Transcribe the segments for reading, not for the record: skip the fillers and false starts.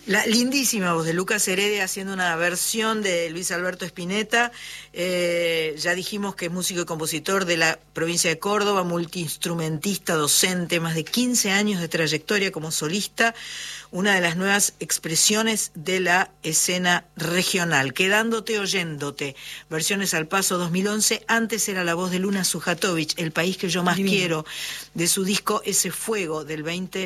La lindísima voz de Lucas Heredia haciendo una versión de Luis Alberto Spinetta. Ya dijimos que es músico y compositor de la provincia de Córdoba, multiinstrumentista, docente, más de 15 años de trayectoria como solista, una de las nuevas expresiones de la escena regional. Quedándote oyéndote, versiones al paso 2011, antes era la voz de Luna Sujatovich, El país que yo más quiero, de su disco Ese Fuego del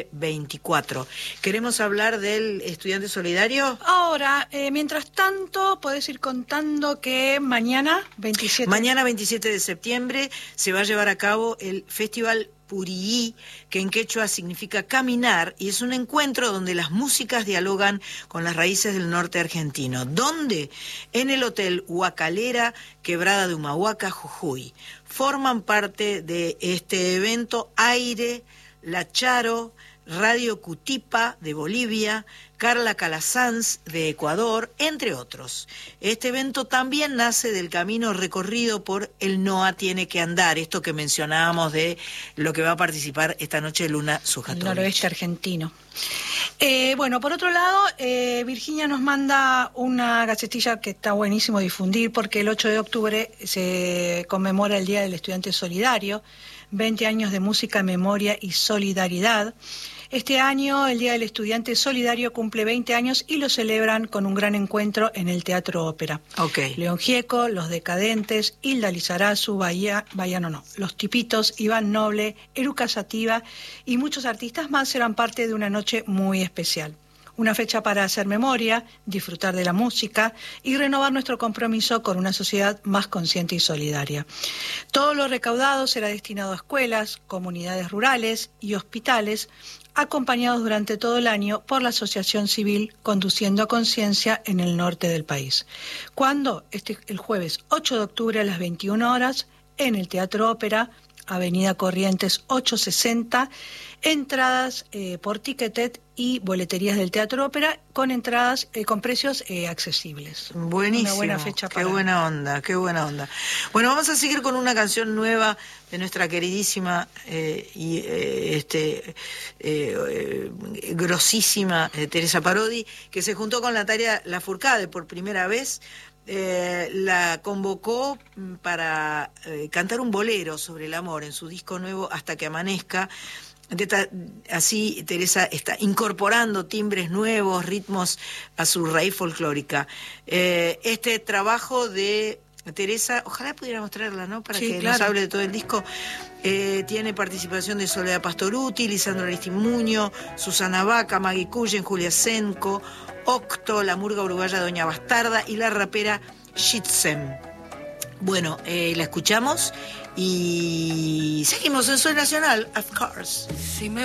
2024. ¿Queremos hablar del estudiante solidario? Ahora, mientras tanto, podés ir contando que mañana 27 de septiembre se va a llevar a cabo el Festival Purií, que en quechua significa caminar, y es un encuentro donde las músicas dialogan con las raíces del norte argentino. ¿Dónde? En el Hotel Huacalera, Quebrada de Humahuaca, Jujuy. Forman parte de este evento Aire, La Charo, Radio Cutipa de Bolivia, Carla Calasanz de Ecuador, entre otros. Este evento también nace del camino recorrido por El NOA Tiene que Andar, esto que mencionábamos de lo que va a participar esta noche Luna Sujatovich. El noroeste argentino. Bueno, por otro lado, Virginia nos manda una gacetilla que está buenísimo difundir, porque el 8 de octubre se conmemora el Día del Estudiante Solidario, 20 años de música, memoria y solidaridad. Este año el Día del Estudiante Solidario cumple 20 años y lo celebran con un gran encuentro en el Teatro Ópera. Okay. León Gieco, Los Decadentes, Hilda Lizarazu, Los Tipitos, Iván Noble, Eruca Sativa y muchos artistas más serán parte de una noche muy especial. Una fecha para hacer memoria, disfrutar de la música y renovar nuestro compromiso con una sociedad más consciente y solidaria. Todo lo recaudado será destinado a escuelas, comunidades rurales y hospitales, acompañados durante todo el año por la Asociación Civil Conduciendo a Conciencia en el norte del país. ¿Cuándo? El jueves 8 de octubre a las 21 horas en el Teatro Ópera, Avenida Corrientes 860, entradas por Ticketed y boleterías del Teatro Ópera con entradas con precios accesibles. Buenísimo. Una buena fecha para... Qué buena onda, qué buena onda. Bueno, vamos a seguir con una canción nueva de nuestra queridísima grosísima Teresa Parodi, que se juntó con Natalia Lafourcade por primera vez. La convocó para cantar un bolero sobre el amor en su disco nuevo Hasta que amanezca. Así Teresa está incorporando timbres nuevos, ritmos a su raíz folclórica. Este trabajo de Teresa, ojalá pudiéramos traerla, ¿no? Para que nos hable de todo el disco. Tiene participación de Soledad Pastoruti, Lisandro Aristimuño, Susana Vaca, Maggie Cullen, Julia Senko, Octo, la murga uruguaya Doña Bastarda y la rapera Shitsem. Bueno, la escuchamos y seguimos en Soy Nacional, of course.